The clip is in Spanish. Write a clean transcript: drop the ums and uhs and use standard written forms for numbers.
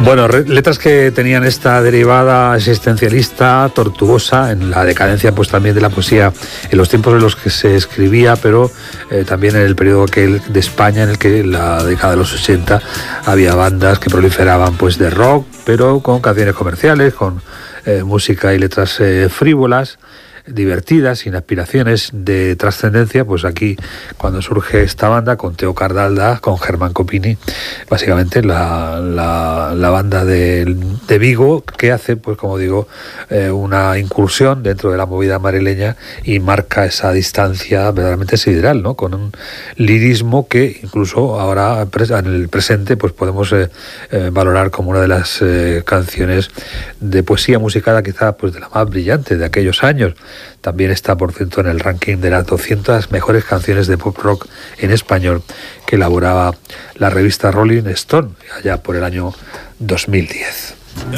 Bueno, letras que tenían esta derivada existencialista, tortuosa, en la decadencia pues también de la poesía, en los tiempos en los que se escribía, pero también en el periodo de España, en el que en la década de los 80 había bandas que proliferaban pues de rock, pero con canciones comerciales, con música y letras frívolas, divertidas, sin aspiraciones de trascendencia. Pues aquí, cuando surge esta banda con Teo Cardalda, con Germán Copini, básicamente la banda de Vigo, que hace, pues como digo, una incursión dentro de la movida madrileña y marca esa distancia verdaderamente sideral, ¿no? Con un lirismo que incluso ahora en el presente pues podemos valorar como una de las canciones de poesía musicada quizá pues de la más brillante de aquellos años. También está, por cierto, en el ranking de las 200 mejores canciones de pop rock en español que elaboraba la revista Rolling Stone allá por el año 2010.